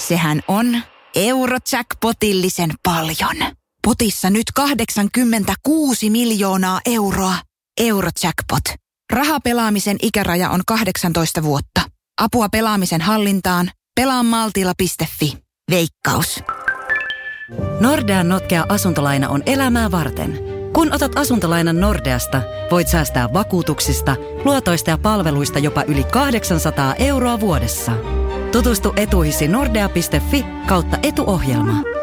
Sehän on Eurojackpotillisen paljon. Potissa nyt 86 miljoonaa euroa. Eurojackpot. Rahapelaamisen ikäraja on 18 vuotta. Apua pelaamisen hallintaan. Pelaamaltilla.fi. Veikkaus. Nordean notkea asuntolaina on elämää varten. Kun otat asuntolainan Nordeasta, voit säästää vakuutuksista, luotoista ja palveluista jopa yli 800 € vuodessa. Tutustu etuihisi nordea.fi/etuohjelma.